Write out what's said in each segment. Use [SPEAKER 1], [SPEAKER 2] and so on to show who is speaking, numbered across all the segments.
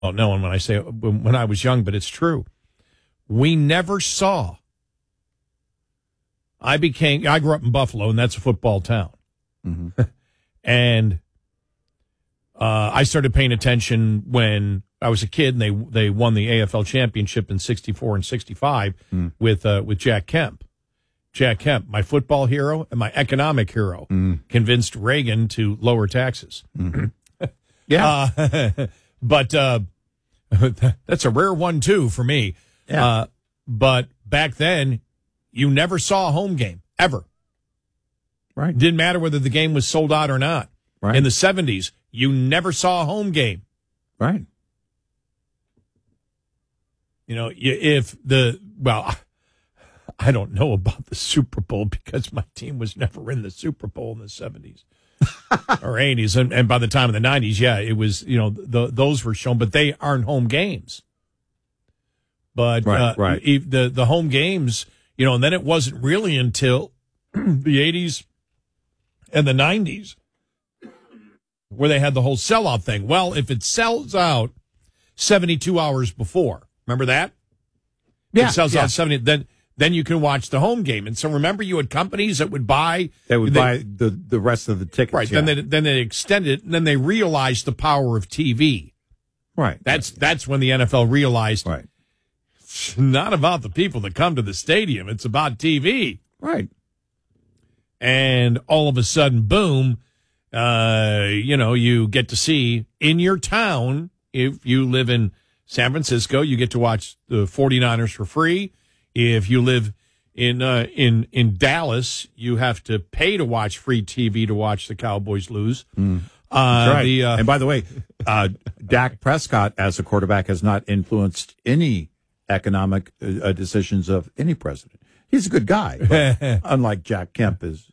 [SPEAKER 1] well, no one when I say when I was young, but it's true. We never saw. I grew up in Buffalo, and that's a football town.
[SPEAKER 2] Mm-hmm.
[SPEAKER 1] And I started paying attention when I was a kid, and they won the AFL championship in '64 and '65 with Jack Kemp. Jack Kemp, my football hero and my economic hero, convinced Reagan to lower taxes.
[SPEAKER 2] Mm-hmm. Yeah,
[SPEAKER 1] but that's a rare one too for me.
[SPEAKER 2] Yeah.
[SPEAKER 1] But back then, you never saw a home game ever.
[SPEAKER 2] Right.
[SPEAKER 1] Didn't matter whether the game was sold out or not.
[SPEAKER 2] Right.
[SPEAKER 1] In the '70s, you never saw a home game.
[SPEAKER 2] Right.
[SPEAKER 1] You know, I don't know about the Super Bowl because my team was never in the Super Bowl in the '70s or '80s, and by the time of the '90s, yeah, it was. You know, those were shown, but they aren't home games. But
[SPEAKER 2] right.
[SPEAKER 1] The home games, you know, and then it wasn't really until the '80s and the '90s where they had the whole sellout thing. Well, if it sells out 72 hours before, remember that?
[SPEAKER 2] Yeah,
[SPEAKER 1] it sells out 70. Then you can watch the home game. And so remember, you had companies that would buy.
[SPEAKER 2] They would buy the rest of the tickets.
[SPEAKER 1] Right.
[SPEAKER 2] Yeah.
[SPEAKER 1] Then they extended it, and then they realized the power of TV.
[SPEAKER 2] Right.
[SPEAKER 1] That's when the NFL realized.
[SPEAKER 2] Right.
[SPEAKER 1] It's not about the people that come to the stadium. It's about TV.
[SPEAKER 2] Right.
[SPEAKER 1] And all of a sudden, boom, you get to see in your town, if you live in San Francisco, you get to watch the 49ers for free. If you live in Dallas, you have to pay to watch free TV to watch the Cowboys lose.
[SPEAKER 2] That's right. And by the way, Dak Prescott as a quarterback has not influenced any economic decisions of any president. He's a good guy, but unlike Jack Kemp is.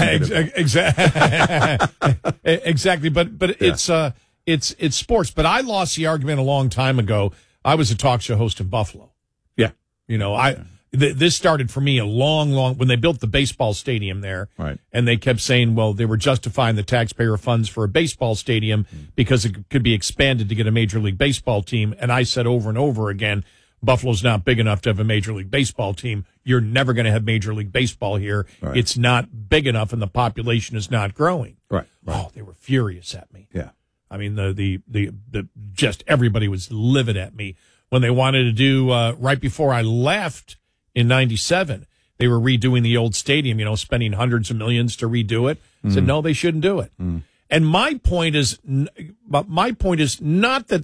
[SPEAKER 1] Exactly. But yeah. It's sports. But I lost the argument a long time ago. I was a talk show host in Buffalo.
[SPEAKER 2] Yeah.
[SPEAKER 1] You know, this started for me a long, when they built the baseball stadium there.
[SPEAKER 2] Right.
[SPEAKER 1] And they kept saying, well, they were justifying the taxpayer funds for a baseball stadium because it could be expanded to get a Major League Baseball team. And I said over and over again, Buffalo's not big enough to have a Major League Baseball team. You're never going to have Major League Baseball here. Right. It's not big enough, and the population is not growing.
[SPEAKER 2] Right.
[SPEAKER 1] Oh, they were furious at me.
[SPEAKER 2] Yeah.
[SPEAKER 1] I mean, the just everybody was livid at me when they wanted to do right before I left in '97. They were redoing the old stadium, spending hundreds of millions to redo it. I said, no, they shouldn't do it. And my point is not that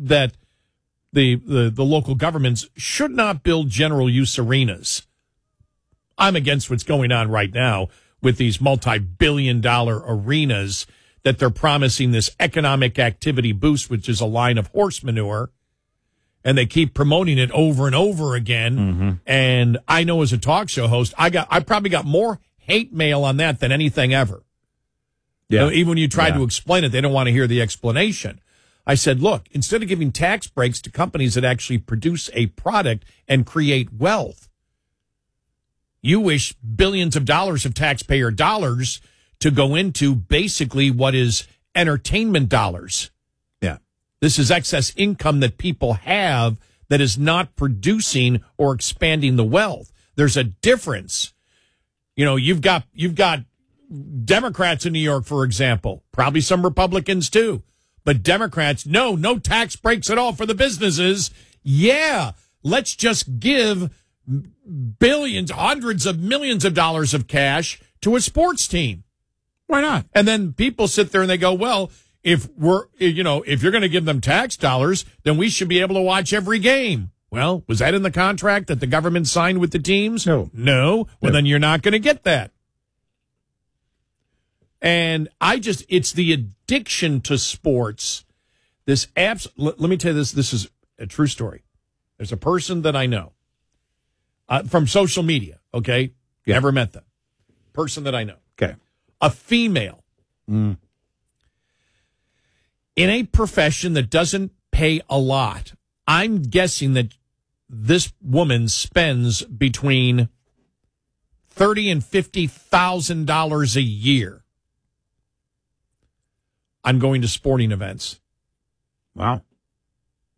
[SPEAKER 1] the local governments should not build general use arenas. I'm against what's going on right now with these multi-billion-dollar arenas that they're promising this economic activity boost, which is a line of horse manure, and they keep promoting it over and over again. And I know as a talk show host, I probably got more hate mail on that than anything ever.
[SPEAKER 2] Yeah.
[SPEAKER 1] Even when you try to explain it, they don't want to hear the explanation. I said, look, instead of giving tax breaks to companies that actually produce a product and create wealth, you wish billions of dollars of taxpayer dollars to go into basically what is entertainment dollars.
[SPEAKER 2] Yeah.
[SPEAKER 1] This is excess income that people have that is not producing or expanding the wealth. There's a difference. You've got Democrats in New York, for example, probably some Republicans too. But Democrats, no tax breaks at all for the businesses. Yeah, let's just give billions, hundreds of millions of dollars of cash to a sports team.
[SPEAKER 2] Why not?
[SPEAKER 1] And then people sit there and they go, well, if you're going to give them tax dollars, then we should be able to watch every game. Well, was that in the contract that the government signed with the teams? No. Well, then you're not going to get that. And it's the addiction to sports. Let me tell you this. This is a true story. There's a person that I know from social media. Okay.
[SPEAKER 2] Yeah.
[SPEAKER 1] Never met them. Person that I know.
[SPEAKER 2] Okay.
[SPEAKER 1] A female in a profession that doesn't pay a lot. I'm guessing that this woman spends between $30,000 and $50,000 a year on going to sporting events.
[SPEAKER 2] Wow.